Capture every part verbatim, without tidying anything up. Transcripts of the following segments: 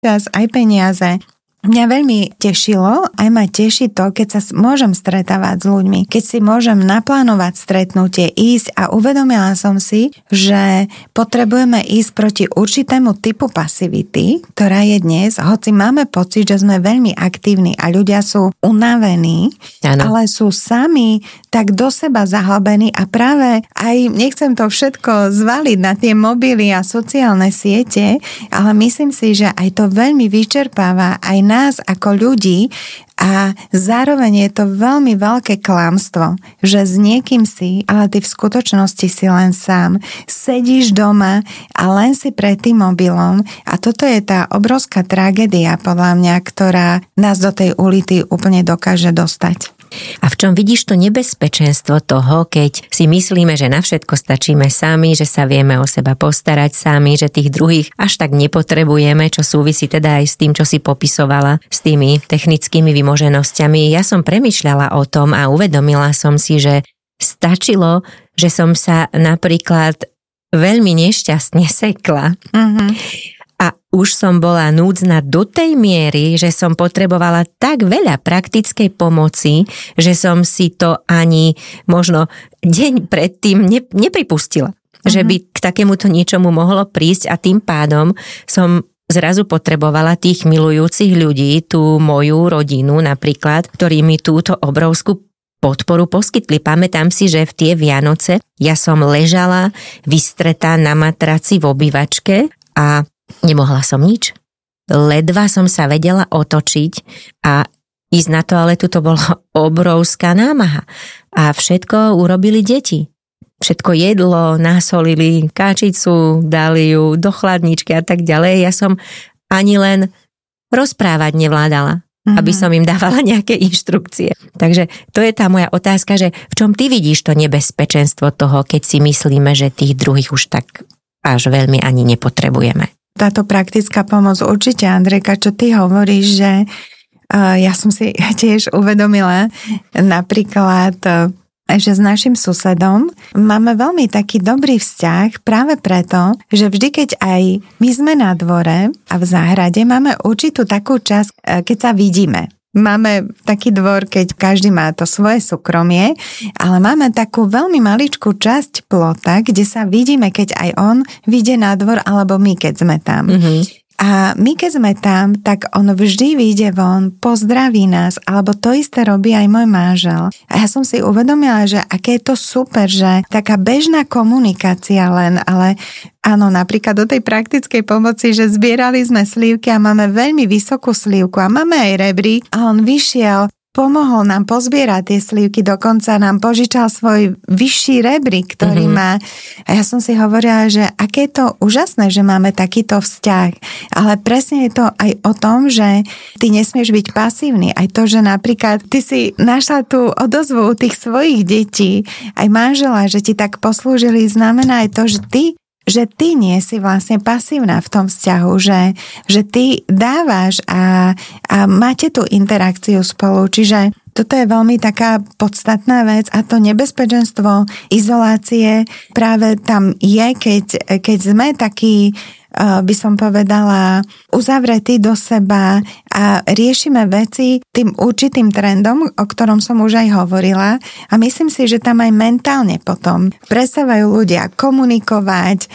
čas, aj peniaze. Mňa veľmi tešilo, aj ma teší to, keď sa môžem stretávať s ľuďmi, keď si môžem naplánovať stretnutie, ísť a uvedomila som si, že potrebujeme ísť proti určitému typu pasivity, ktorá je dnes, hoci máme pocit, že sme veľmi aktívni a ľudia sú unavení, ano. Ale sú sami tak do seba zahlbení a práve aj nechcem to všetko zvaliť na tie mobily a sociálne siete, ale myslím si, že aj to veľmi vyčerpáva aj nás ako ľudí a zároveň je to veľmi veľké klamstvo, že s niekým si, ale ty v skutočnosti si len sám. Sedíš doma a len si pred tým mobilom a toto je tá obrovská tragédia podľa mňa, ktorá nás do tej ulity úplne dokáže dostať. A v čom vidíš to nebezpečenstvo toho, keď si myslíme, že na všetko stačíme sami, že sa vieme o seba postarať sami, že tých druhých až tak nepotrebujeme, čo súvisí teda aj s tým, čo si popisovala, s tými technickými vymoženosťami. Ja som premýšľala o tom a uvedomila som si, že stačilo, že som sa napríklad veľmi nešťastne sekla. Mhm. A už som bola núdzna do tej miery, že som potrebovala tak veľa praktickej pomoci, že som si to ani možno deň predtým ne, nepripustila. Uh-huh. Že by k takémuto niečomu mohlo prísť a tým pádom som zrazu potrebovala tých milujúcich ľudí, tú moju rodinu napríklad, ktorí mi túto obrovskú podporu poskytli. Pamätám si, že v tie Vianoce ja som ležala vystretá na matraci v obývačke a nemohla som nič. Ledva som sa vedela otočiť a ísť na toaletu, to bola obrovská námaha. A všetko urobili deti. Všetko jedlo, nasolili káčicu, dali ju do chladničky a tak ďalej. Ja som ani len rozprávať nevládala, mm-hmm. aby som im dávala nejaké inštrukcie. Takže to je tá moja otázka, že v čom ty vidíš to nebezpečenstvo toho, keď si myslíme, že tých druhých už tak až veľmi ani nepotrebujeme. Táto praktická pomoc určite, Andrejka, čo ty hovoríš, že uh, ja som si tiež uvedomila napríklad, uh, že s našim susedom máme veľmi taký dobrý vzťah práve preto, že vždy, keď aj my sme na dvore a v záhrade, máme určitú takú časť, uh, keď sa vidíme. Máme taký dvor, keď každý má to svoje súkromie, ale máme takú veľmi maličkú časť plota, kde sa vidíme, keď aj on vyjde na dvor, alebo my, keď sme tam. Mm-hmm. A my, keď sme tam, tak on vždy vyjde von, pozdraví nás, alebo to isté robí aj môj manžel. A ja som si uvedomila, že aké je to super, že taká bežná komunikácia len, ale áno, napríklad do tej praktickej pomoci, že zbierali sme slívky a máme veľmi vysokú slívku a máme aj rebrík a on vyšiel, pomohol nám pozbierať tie slívky, dokonca nám požičal svoj vyšší rebrík, ktorý mm-hmm. má. A ja som si hovorila, že aké je to úžasné, že máme takýto vzťah. Ale presne je to aj o tom, že ty nesmieš byť pasívny. Aj to, že napríklad ty si našla tú odozvu tých svojich detí, aj manžela, že ti tak poslúžili, znamená aj to, že ty že ty nie si vlastne pasívna v tom vzťahu, že, že ty dávaš a, a máte tú interakciu spolu. Čiže toto je veľmi taká podstatná vec a to nebezpečenstvo izolácie práve tam je, keď, keď sme takí, by som povedala, uzavretí do seba a riešime veci tým určitým trendom, o ktorom som už aj hovorila a myslím si, že tam aj mentálne potom prestávajú ľudia komunikovať,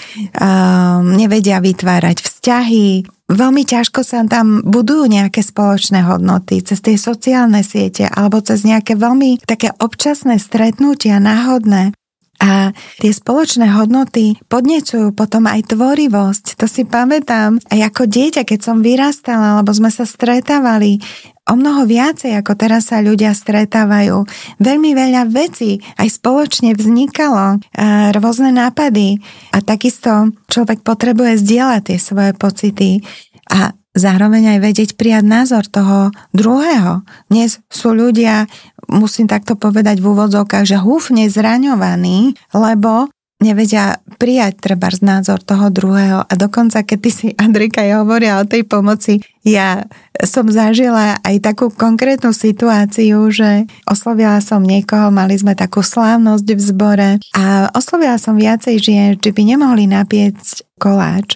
nevedia vytvárať vzťahy, veľmi ťažko sa tam budujú nejaké spoločné hodnoty cez tie sociálne siete alebo cez nejaké veľmi také občasné stretnutia náhodné. A tie spoločné hodnoty podnecujú potom aj tvorivosť. To si pamätám aj ako dieťa, keď som vyrastala, alebo sme sa stretávali o mnoho viacej, ako teraz sa ľudia stretávajú. Veľmi veľa vecí aj spoločne vznikalo, rôzne nápady a takisto človek potrebuje zdieľať tie svoje pocity a zároveň aj vedieť prijať názor toho druhého. Dnes sú ľudia, musím takto povedať v úvodzovkách, že húfne zraňovaní, lebo nevedia prijať trebárs názor toho druhého. A dokonca, keď ty si, Andrejka, ja hovorila o tej pomoci, ja som zažila aj takú konkrétnu situáciu, že oslovila som niekoho, mali sme takú slávnosť v zbore a oslovila som viacej žien, či by nemohli napiecť koláč.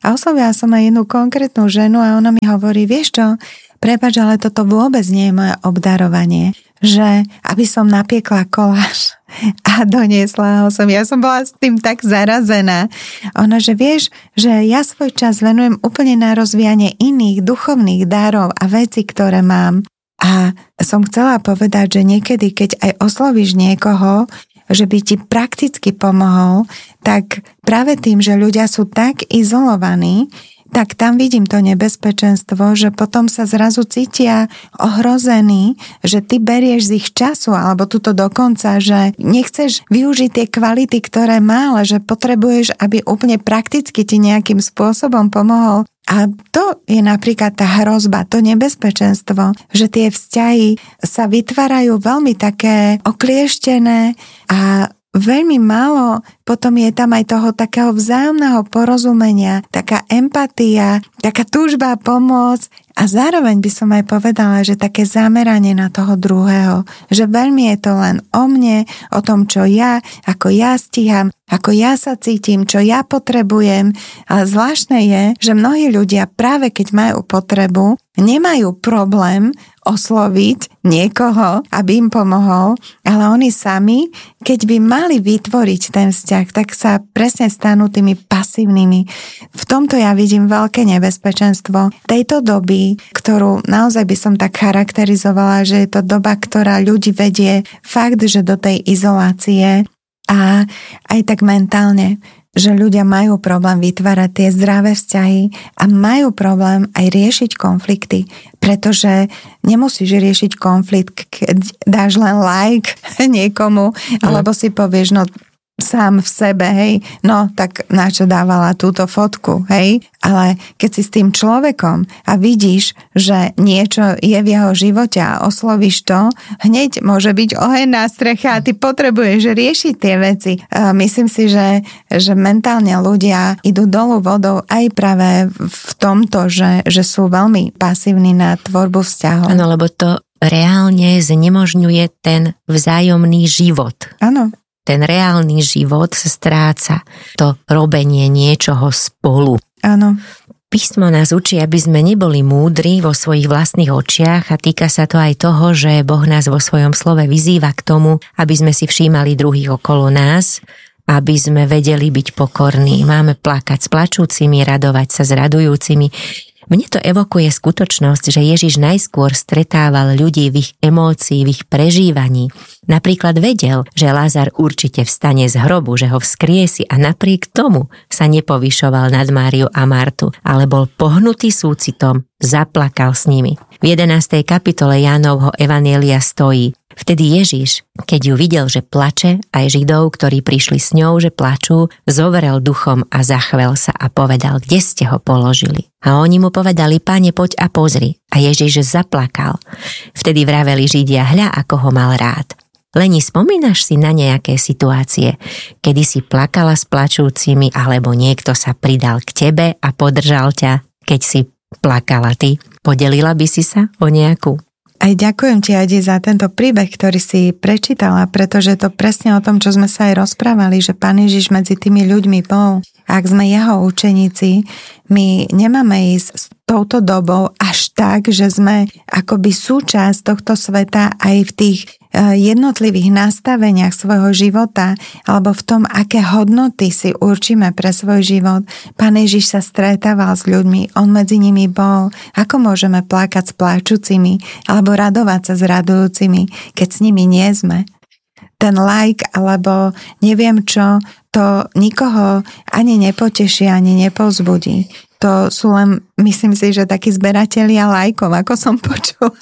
A oslovila som aj jednu konkrétnu ženu a ona mi hovorí, vieš čo, prepáč, ale toto vôbec nie je moje obdarovanie, že aby som napiekla koláč a doniesla ho som. Ja som bola s tým tak zarazená. Ona, že vieš, že ja svoj čas venujem úplne na rozvíjanie iných duchovných darov a veci, ktoré mám. A som chcela povedať, že niekedy, keď aj oslovíš niekoho, že by ti prakticky pomohol, tak práve tým, že ľudia sú tak izolovaní, tak tam vidím to nebezpečenstvo, že potom sa zrazu cítia ohrození, že ty berieš z ich času, alebo tuto dokonca, že nechceš využiť tie kvality, ktoré má, ale že potrebuješ, aby úplne prakticky ti nejakým spôsobom pomohol. A to je napríklad tá hrozba, to nebezpečenstvo, že tie vzťahy sa vytvárajú veľmi také oklieštené a veľmi málo potom je tam aj toho takého vzájomného porozumenia, taká empatia, taká túžba pomôcť a zároveň by som aj povedala, že také zameranie na toho druhého, že veľmi je to len o mne, o tom, čo ja, ako ja stíham, ako ja sa cítim, čo ja potrebujem. Ale zvláštne je, že mnohí ľudia práve keď majú potrebu, nemajú problém osloviť niekoho, aby im pomohol, ale oni sami, keď by mali vytvoriť ten vzťah, tak sa presne stanú tými pasívnymi. V tomto ja vidím veľké nebezpečenstvo tejto doby, ktorú naozaj by som tak charakterizovala, že je to doba, ktorá ľudí vedie fakt, že do tej izolácie a aj tak mentálne, že ľudia majú problém vytvárať tie zdravé vzťahy a majú problém aj riešiť konflikty, pretože nemusíš riešiť konflikt, keď dáš len like niekomu, mm. alebo si povieš, no sám v sebe, hej, no tak na čo dávala túto fotku, hej, ale keď si s tým človekom a vidíš, že niečo je v jeho živote a oslovíš to, hneď môže byť oheň na streche a ty potrebuješ riešiť tie veci. Myslím si, že, že mentálne ľudia idú dolu vodou aj práve v tomto, že, že sú veľmi pasívni na tvorbu vzťahov. Áno, lebo to reálne znemožňuje ten vzájomný život. Áno. Ten reálny život sa stráca. To robenie niečoho spolu. Áno. Písmo nás učí, aby sme neboli múdri vo svojich vlastných očiach a týka sa to aj toho, že Boh nás vo svojom slove vyzýva k tomu, aby sme si všímali druhých okolo nás, aby sme vedeli byť pokorní. Máme plakať s plačúcimi, radovať sa s radujúcimi. Mne to evokuje skutočnosť, že Ježiš najskôr stretával ľudí v ich emócii, v ich prežívaní. Napríklad vedel, že Lázar určite vstane z hrobu, že ho vzkriesi a napriek tomu sa nepovyšoval nad Máriu a Martu, ale bol pohnutý súcitom, zaplakal s nimi. V jedenástej kapitole Jánovho evanjelia stojí: Vtedy Ježiš, keď ju videl, že plače, aj Židov, ktorí prišli s ňou, že plačú, zovrel duchom a zachvel sa a povedal: Kde ste ho položili? A oni mu povedali: Páne, poď a pozri. A Ježiš zaplakal. Vtedy vraveli Židia: Hľa, ako ho mal rád. Leni, spomínaš si na nejaké situácie, kedy si plakala s plačúcimi, alebo niekto sa pridal k tebe a podržal ťa, keď si plakala ty? Podelila by si sa o nejakú? Aj ďakujem ti, Adi, za tento príbeh, ktorý si prečítala, pretože to presne o tom, čo sme sa aj rozprávali, že Pán Ježiš medzi tými ľuďmi bol. Ak sme jeho učeníci, my nemáme ísť s touto dobou až tak, že sme akoby súčasť tohto sveta aj v tých jednotlivých nastaveniach svojho života alebo v tom, aké hodnoty si určíme pre svoj život. Pán Ježiš sa stretával s ľuďmi, on medzi nimi bol. Ako môžeme plakať s pláčucimi alebo radovať sa s radujúcimi, keď s nimi nie sme? Ten like alebo neviem čo, to nikoho ani nepoteší, ani nepovzbudí. To sú len, myslím si, že takí zberatelia lajkov, ako som počula.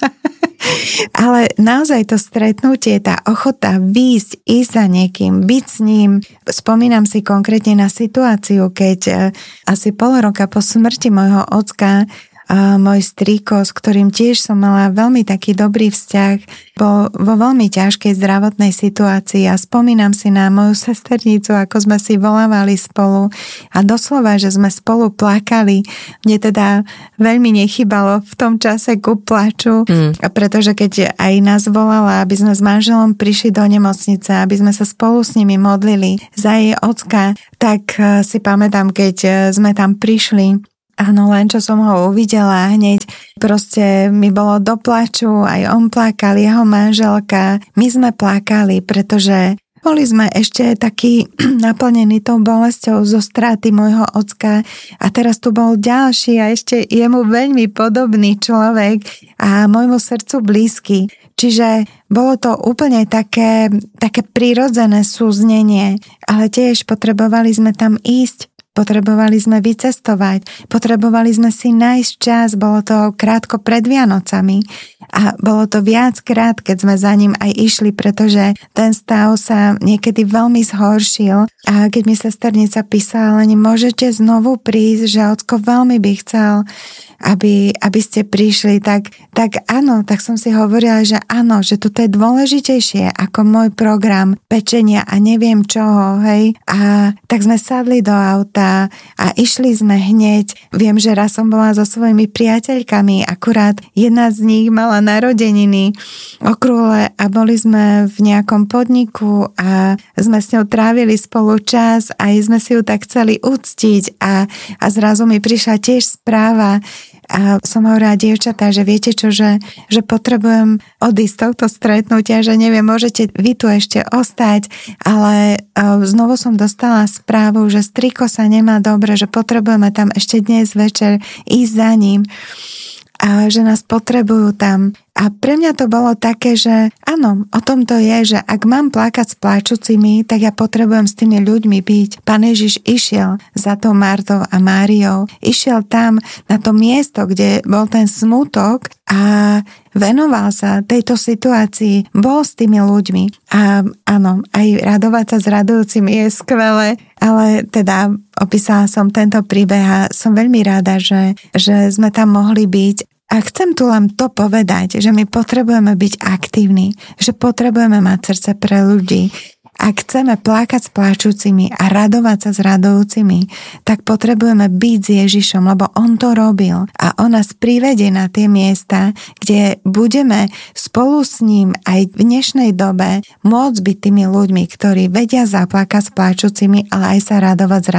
Ale naozaj to stretnutie, tá ochota výjsť, ísť za niekým, byť s ním. Spomínam si konkrétne na situáciu, keď asi pol roka po smrti môjho ocka môj strýko, s ktorým tiež som mala veľmi taký dobrý vzťah, bol vo veľmi ťažkej zdravotnej situácii a spomínam si na moju sesternicu, ako sme si volávali spolu a doslova, že sme spolu plakali. Mne teda veľmi nechybalo v tom čase ku plaču, mm. pretože keď aj nás volala, aby sme s manželom prišli do nemocnice, aby sme sa spolu s nimi modlili za jej ocka, tak si pamätám, keď sme tam prišli, áno, len čo som ho uvidela hneď, proste mi bolo do plaču, aj on plakal, jeho manželka, my sme plakali, pretože boli sme ešte takí naplnení tou bolesťou zo straty môjho ocka a teraz tu bol ďalší a ešte jemu veľmi podobný človek a môjmu srdcu blízky. Čiže bolo to úplne také, také prirodzené súznenie, ale tiež potrebovali sme tam ísť. Potrebovali sme vycestovať, potrebovali sme si nájsť čas, bolo to krátko pred Vianocami a bolo to viackrát, keď sme za ním aj išli, pretože ten stav sa niekedy veľmi zhoršil a keď mi sesternica písala, len môžete znovu prísť, že ocko veľmi by chcel, aby, aby ste prišli, tak, tak áno, tak som si hovorila, že áno, že toto je dôležitejšie ako môj program pečenia a neviem čoho, hej, a tak sme sadli do auta a išli sme hneď. Viem, že raz som bola so svojimi priateľkami, akurát jedna z nich mala narodeniny okrúhle a boli sme v nejakom podniku a sme s ňou trávili spolu čas a sme si ju tak chceli uctiť a, a zrazu mi prišla tiež správa a som hovorila, dievčatá, že viete čo, že, že potrebujem odísť z tohto stretnutia, že neviem, môžete vy tu ešte ostať, ale znovu som dostala správu, že striko sa nemá dobre, že potrebujeme tam ešte dnes večer ísť za ním a že nás potrebujú tam. A pre mňa to bolo také, že áno, o tom to je, že ak mám plakať s pláčucimi, tak ja potrebujem s tými ľuďmi byť. Pán Ježiš išiel za tou Martou a Máriou. Išiel tam na to miesto, kde bol ten smutok a venoval sa tejto situácii. Bol s tými ľuďmi. A áno, aj radovať sa s radujúcimi je skvelé, ale teda opísala som tento príbeh a som veľmi rada, že, že sme tam mohli byť. A chcem tu len to povedať, že my potrebujeme byť aktívni, že potrebujeme mať srdce pre ľudí. Ak chceme plakať s pláčucimi a radovať sa s radujúcimi, tak potrebujeme byť s Ježišom, lebo on to robil a on nás privedie na tie miesta, kde budeme spolu s ním aj v dnešnej dobe môcť byť tými ľuďmi, ktorí vedia zaplakať s pláčucimi, ale aj sa radovať s